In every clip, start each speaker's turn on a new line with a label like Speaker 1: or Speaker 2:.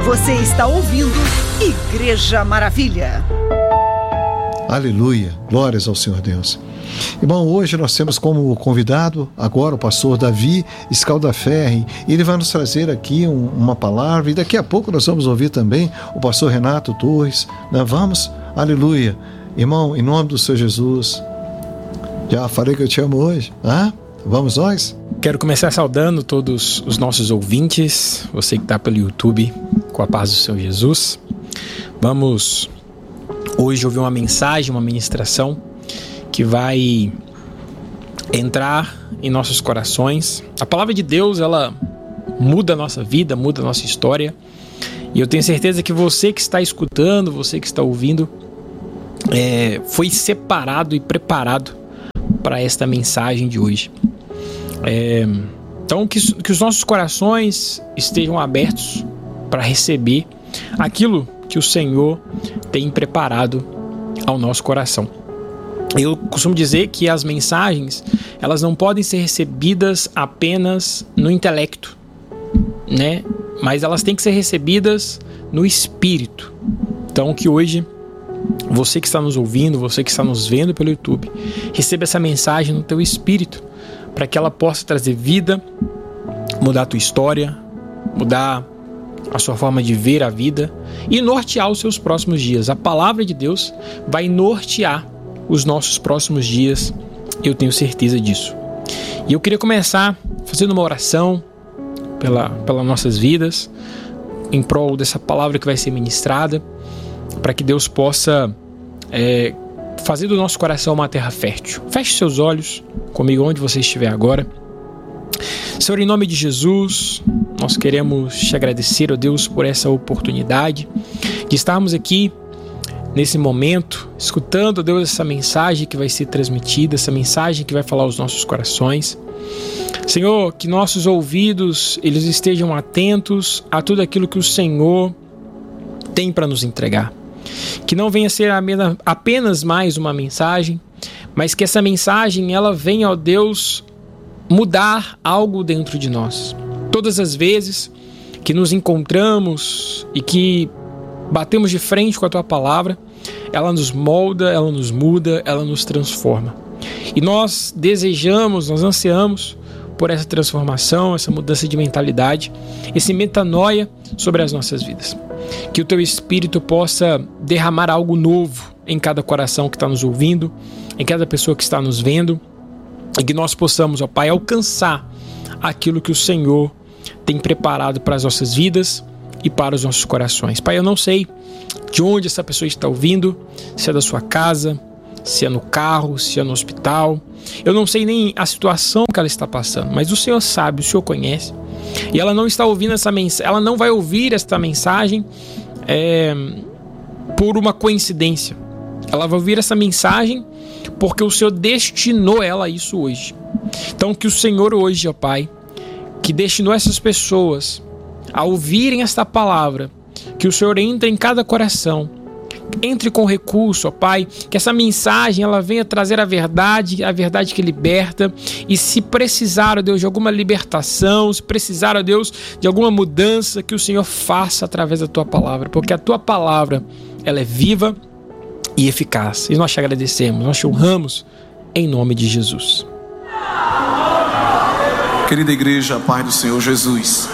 Speaker 1: Você está ouvindo Igreja Maravilha.
Speaker 2: Aleluia, glórias ao Senhor Deus. Irmão, hoje nós temos como convidado agora o pastor Davi Scaldaferri. Ele vai nos trazer aqui uma palavra e daqui a pouco nós vamos ouvir também o pastor Renato Torres. Vamos? Aleluia. Irmão, em nome do Senhor Jesus, já falei que eu te amo hoje. Vamos nós?
Speaker 3: Quero começar saudando todos os nossos ouvintes, você que está pelo YouTube, com a paz do Senhor Jesus. Vamos hoje ouvir uma mensagem, uma ministração que vai entrar em nossos corações. A palavra de Deus, ela muda a nossa vida, muda a nossa história. E eu tenho certeza que você que está escutando, você que está ouvindo, foi separado e preparado para esta mensagem de hoje. Então que os nossos corações estejam abertos para receber aquilo que o Senhor tem preparado ao nosso coração. Eu costumo dizer que as mensagens, elas não podem ser recebidas apenas no intelecto, né? Mas elas têm que ser recebidas no espírito. Então que hoje você que está nos ouvindo, você que está nos vendo pelo YouTube, receba essa mensagem no teu espírito, para que ela possa trazer vida, mudar a tua história, mudar a sua forma de ver a vida e nortear os seus próximos dias. A palavra de Deus vai nortear os nossos próximos dias, eu tenho certeza disso. E eu queria começar fazendo uma oração pelas nossas vidas, em prol dessa palavra que vai ser ministrada, para que Deus possa fazer do nosso coração uma terra fértil. Feche seus olhos comigo onde você estiver agora. Senhor, em nome de Jesus, nós queremos te agradecer, ó Deus, por essa oportunidade de estarmos aqui nesse momento, escutando, ó Deus, essa mensagem que vai ser transmitida, essa mensagem que vai falar aos nossos corações. Senhor, que nossos ouvidos eles estejam atentos a tudo aquilo que o Senhor tem para nos entregar. Que não venha ser apenas mais uma mensagem, mas que essa mensagem ela venha, ó Deus, mudar algo dentro de nós. Todas as vezes que nos encontramos e que batemos de frente com a Tua palavra, ela nos molda, ela nos muda, ela nos transforma. E nós desejamos, nós ansiamos por essa transformação, essa mudança de mentalidade, esse metanoia sobre as nossas vidas. Que o Teu Espírito possa derramar algo novo em cada coração que está nos ouvindo, em cada pessoa que está nos vendo, e que nós possamos, ó Pai, alcançar aquilo que o Senhor tem preparado para as nossas vidas e para os nossos corações. Pai, eu não sei de onde essa pessoa está ouvindo, se é da sua casa, se é no carro, se é no hospital. Eu não sei nem a situação que ela está passando, mas o Senhor sabe, o Senhor conhece. E ela não está ouvindo essa mensagem, ela não vai ouvir esta mensagem por uma coincidência. Ela vai ouvir essa mensagem porque o Senhor destinou ela a isso hoje. Então que o Senhor hoje, ó Pai, que destinou essas pessoas a ouvirem esta palavra, que o Senhor entre em cada coração, entre com recurso, ó Pai, que essa mensagem ela venha trazer a verdade que liberta. E se precisar, ó Deus, de alguma libertação, se precisar, ó Deus, de alguma mudança, que o Senhor faça através da Tua palavra, porque a Tua palavra ela é viva e eficaz. E nós te agradecemos, nós te honramos em nome de Jesus.
Speaker 4: Querida igreja, a paz do Senhor Jesus.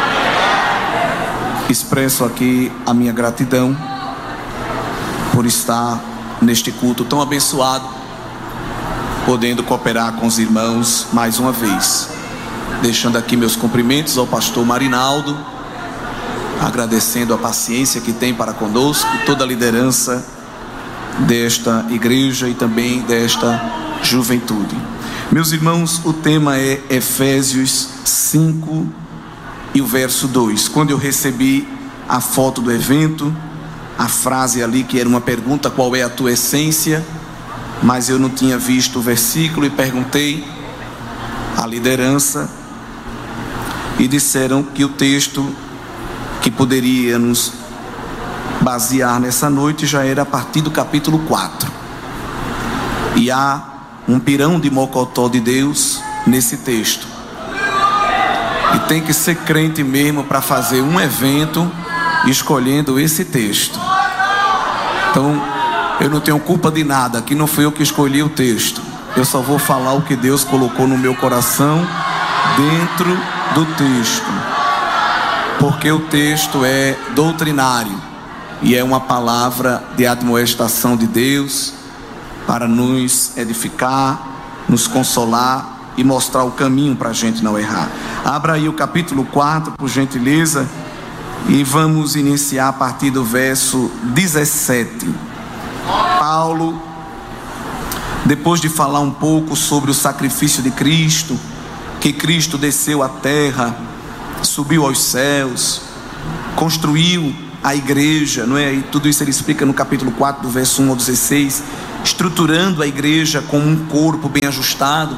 Speaker 4: Expresso aqui a minha gratidão por estar neste culto tão abençoado, podendo cooperar com os irmãos mais uma vez. Deixando aqui meus cumprimentos ao pastor Marinaldo, agradecendo a paciência que tem para conosco, toda a liderança desta igreja e também desta juventude. Meus irmãos, o tema é Efésios 5 e o verso 2. Quando eu recebi a foto do evento, a frase ali que era uma pergunta: qual é a tua essência? Mas eu não tinha visto o versículo e perguntei à liderança e disseram que o texto que poderia nos basear nessa noite já era a partir do capítulo 4. E há um pirão de mocotó de Deus nesse texto. E tem que ser crente mesmo para fazer um evento escolhendo esse texto. Então, eu não tenho culpa de nada, aqui não fui eu que escolhi o texto. Eu só vou falar o que Deus colocou no meu coração dentro do texto. Porque o texto é doutrinário e é uma palavra de admoestação de Deus para nos edificar, nos consolar e mostrar o caminho para a gente não errar. Abra aí o capítulo 4, por gentileza, e vamos iniciar a partir do verso 17. Paulo, depois de falar um pouco sobre o sacrifício de Cristo, que Cristo desceu à terra, subiu aos céus, construiu a igreja, não é? E tudo isso ele explica no capítulo 4, do verso 1 ao 16, estruturando a igreja como um corpo bem ajustado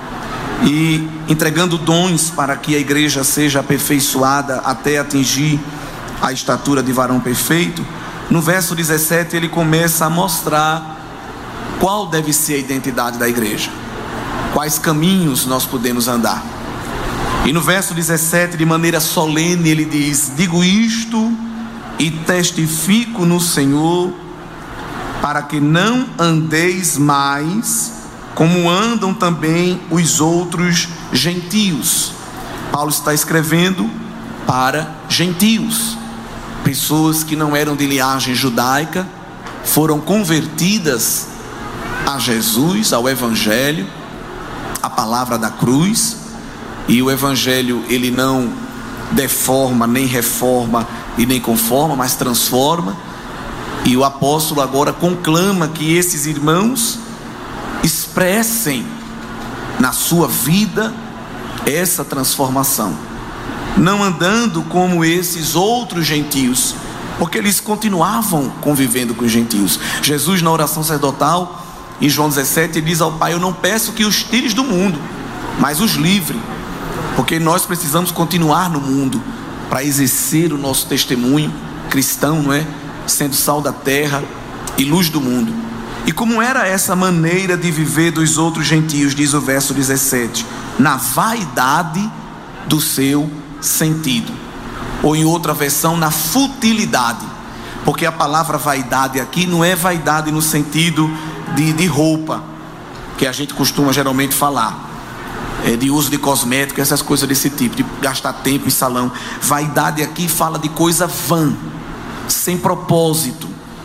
Speaker 4: e entregando dons para que a igreja seja aperfeiçoada até atingir a estatura de varão perfeito. No verso 17 ele começa a mostrar qual deve ser a identidade da igreja, quais caminhos nós podemos andar. E no verso 17, de maneira solene, ele diz: digo isto e testifico no Senhor, para que não andeis mais como andam também os outros gentios. Paulo está escrevendo para gentios, pessoas que não eram de linhagem judaica, foram convertidas a Jesus, ao Evangelho, a palavra da cruz. E o Evangelho, ele não deforma, nem reforma e nem conforma, mas transforma. E o apóstolo agora conclama que esses irmãos expressem na sua vida essa transformação, não andando como esses outros gentios, porque eles continuavam convivendo com os gentios. Jesus, na oração sacerdotal, em João 17, ele diz ao Pai: eu não peço que os tires do mundo, mas os livre, porque nós precisamos continuar no mundo para exercer o nosso testemunho cristão, não é? Sendo sal da terra e luz do mundo. E como era essa maneira de viver dos outros gentios, diz o verso 17: na vaidade do seu sentido, ou em outra versão, na futilidade, porque a palavra vaidade aqui não é vaidade no sentido de roupa, que a gente costuma geralmente falar, de uso de cosméticos, essas coisas desse tipo, de gastar tempo em salão. Vaidade aqui fala de coisa vã, sem propósito,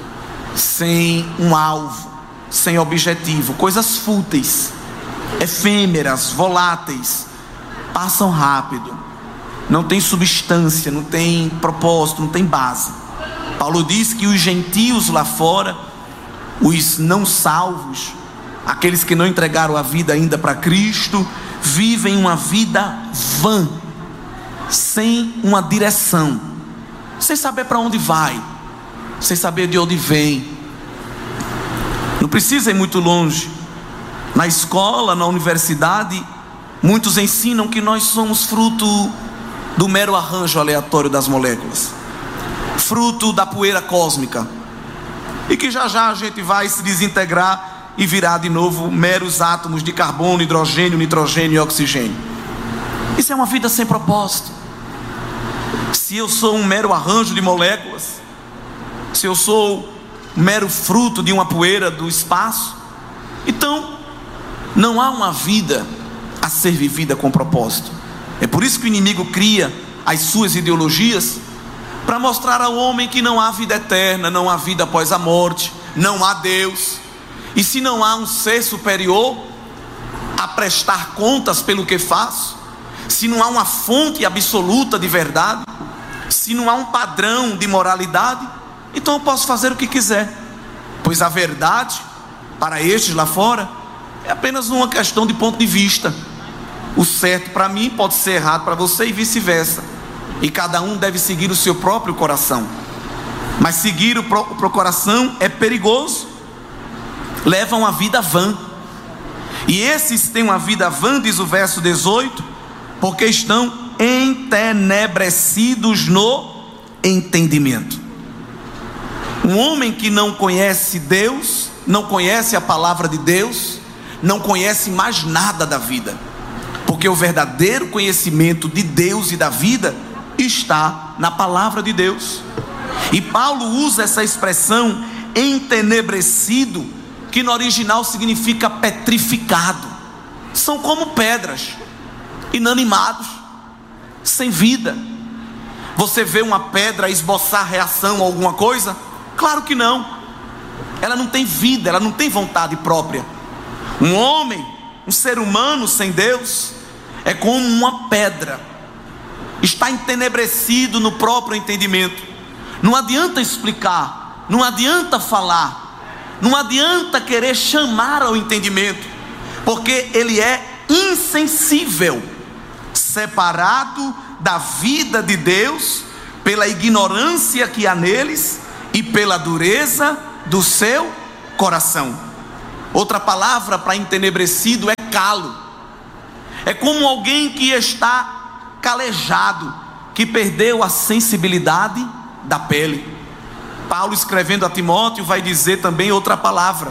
Speaker 4: sem um alvo, sem objetivo, coisas fúteis, efêmeras, voláteis, passam rápido, não tem substância, não tem propósito, não tem base. Paulo diz que os gentios lá fora, os não salvos, aqueles que não entregaram a vida ainda para Cristo, vivem uma vida vã, sem uma direção, sem saber para onde vai, sem saber de onde vem. Não precisa ir muito longe. Na escola, na universidade, muitos ensinam que nós somos fruto do mero arranjo aleatório das moléculas, fruto da poeira cósmica, e que já já a gente vai se desintegrar e virar de novo meros átomos de carbono, hidrogênio, nitrogênio e oxigênio. Isso é uma vida sem propósito. Se eu sou um mero arranjo de moléculas, se eu sou um mero fruto de uma poeira do espaço, então não há uma vida a ser vivida com propósito. É por isso que o inimigo cria as suas ideologias, para mostrar ao homem que não há vida eterna, não há vida após a morte, não há Deus. E se não há um ser superior a prestar contas pelo que faço, se não há uma fonte absoluta de verdade, se não há um padrão de moralidade, então eu posso fazer o que quiser, pois a verdade para estes lá fora é apenas uma questão de ponto de vista. O certo para mim pode ser errado para você e vice-versa, e cada um deve seguir o seu próprio coração. Mas seguir o próprio coração é perigoso, leva uma vida vã. E esses têm uma vida vã, diz o verso 18, porque estão entenebrecidos no entendimento. Um homem que não conhece Deus, não conhece a palavra de Deus, não conhece mais nada da vida, porque o verdadeiro conhecimento de Deus e da vida está na palavra de Deus. E Paulo usa essa expressão entenebrecido, que no original significa petrificado. São como pedras, inanimados, sem vida. Você vê uma pedra esboçar reação a alguma coisa? Claro que não. Ela não tem vida, ela não tem vontade própria. Um homem, um ser humano sem Deus, é como uma pedra, está entenebrecido no próprio entendimento. Não adianta explicar, não adianta falar, não adianta querer chamar ao entendimento, porque ele é insensível, separado da vida de Deus pela ignorância que há neles e pela dureza do seu coração. Outra palavra para entenebrecido é calo. É como alguém que está calejado, que perdeu a sensibilidade da pele. Paulo, escrevendo a Timóteo, vai dizer também outra palavra.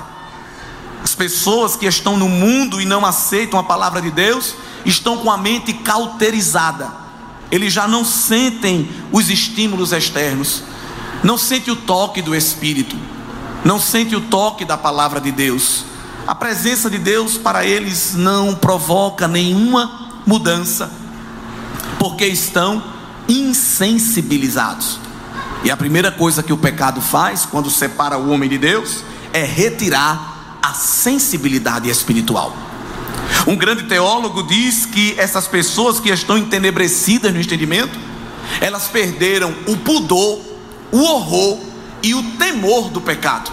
Speaker 4: As pessoas que estão no mundo e não aceitam a palavra de Deus estão com a mente cauterizada. Eles já não sentem os estímulos externos, não sentem o toque do Espírito, não sentem o toque da palavra de Deus. A presença de Deus para eles não provoca nenhuma mudança, porque estão insensibilizados. E a primeira coisa que o pecado faz quando separa o homem de Deus é retirar a sensibilidade espiritual. Um grande teólogo diz que essas pessoas que estão entenebrecidas no entendimento, elas perderam o pudor, o horror e o temor do pecado.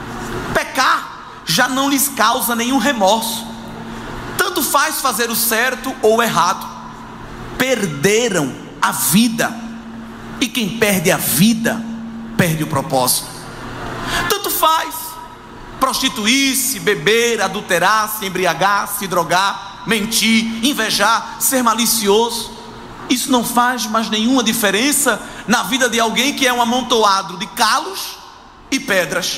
Speaker 4: Pecar já não lhes causa nenhum remorso, tanto faz fazer o certo ou o errado. Perderam a vida, e quem perde a vida perde o propósito. Tanto faz prostituir-se, beber, adulterar-se, embriagar-se, drogar, mentir, invejar, ser malicioso. Isso não faz mais nenhuma diferença na vida de alguém que é um amontoado de calos e pedras.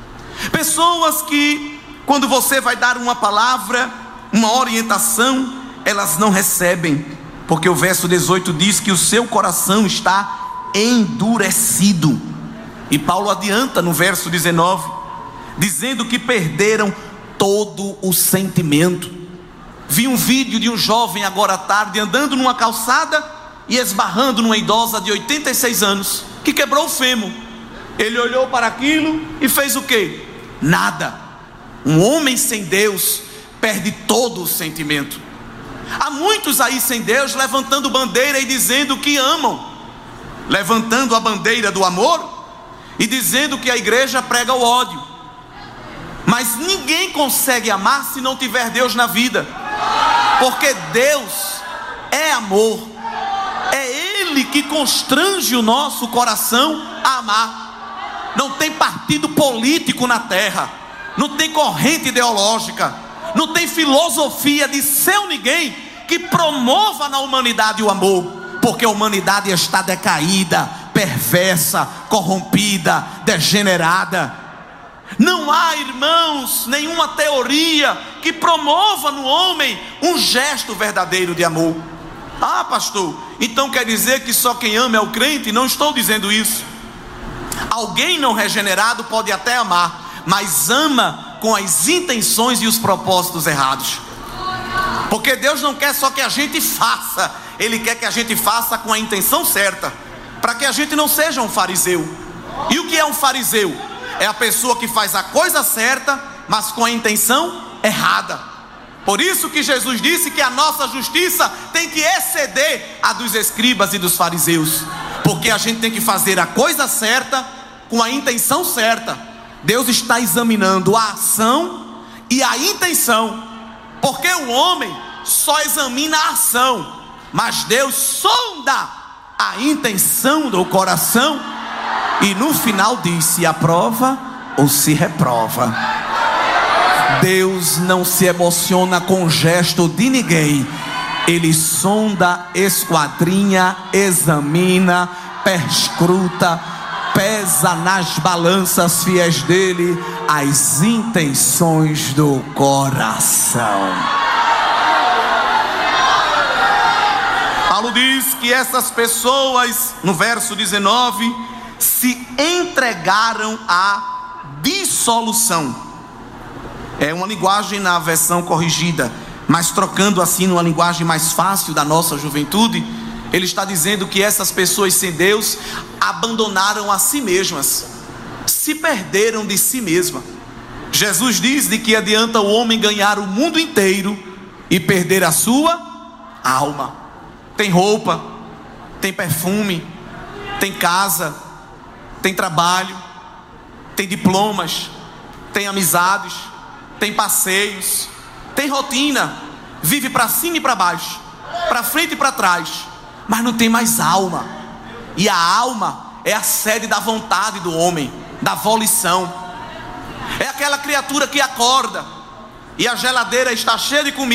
Speaker 4: Pessoas que, quando você vai dar uma palavra, uma orientação, elas não recebem, porque o verso 18 diz que o seu coração está endurecido. E Paulo adianta no verso 19, dizendo que perderam todo o sentimento. Vi um vídeo de um jovem agora à tarde andando numa calçada e esbarrando numa idosa de 86 anos que quebrou o fêmur. Ele olhou para aquilo e fez o quê? Nada. Um homem sem Deus perde todo o sentimento. Há muitos aí sem Deus levantando bandeira e dizendo que amam, levantando a bandeira do amor e dizendo que a igreja prega o ódio. Mas ninguém consegue amar se não tiver Deus na vida, porque Deus é amor. É Ele que constrange o nosso coração a amar. Não tem partido político na terra, não tem corrente ideológica, não tem filosofia de seu ninguém que promova na humanidade o amor, porque a humanidade está decaída, perversa, corrompida, degenerada. Não há, irmãos, nenhuma teoria que promova no homem um gesto verdadeiro de amor. Ah, pastor, então quer dizer que só quem ama é o crente? Não estou dizendo isso. Alguém não regenerado pode até amar, mas ama com as intenções e os propósitos errados. Porque Deus não quer só que a gente faça, Ele quer que a gente faça com a intenção certa, para que a gente não seja um fariseu. E o que é um fariseu? É a pessoa que faz a coisa certa, mas com a intenção errada. Por isso que Jesus disse que a nossa justiça tem que exceder a dos escribas e dos fariseus, porque a gente tem que fazer a coisa certa com a intenção certa. Deus está examinando a ação e a intenção, porque o homem só examina a ação, mas Deus sonda a intenção do coração e no final diz se aprova ou se reprova. Deus não se emociona com o gesto de ninguém. Ele sonda, esquadrinha, examina, perscruta, pesa nas balanças fiéis dele as intenções do coração. Paulo diz que essas pessoas, no verso 19, se entregaram à dissolução. É uma linguagem na versão corrigida, mas trocando assim numa linguagem mais fácil da nossa juventude, ele está dizendo que essas pessoas sem Deus abandonaram a si mesmas, se perderam de si mesma. Jesus diz de que adianta o homem ganhar o mundo inteiro e perder a sua alma. Tem roupa, tem perfume, tem casa, tem trabalho, tem diplomas, tem amizades, tem passeios, tem rotina, vive para cima e para baixo, para frente e para trás, mas não tem mais alma. E a alma é a sede da vontade do homem, da volição. É aquela criatura que acorda e a geladeira está cheia de comida